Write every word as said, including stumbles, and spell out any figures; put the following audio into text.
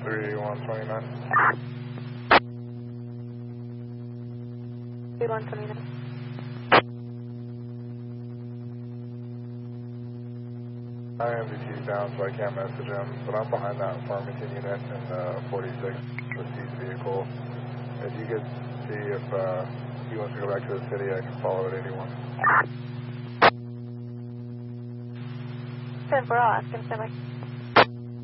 three one two nine. three one two nine. I M V T's down, so I can't message him, but I'm behind that Farmington unit in uh, forty-six with Steve's vehicle. If you could see if uh, he wants to go back to the city, I can follow at eighty-one. ten four, I'll ask him to stand by.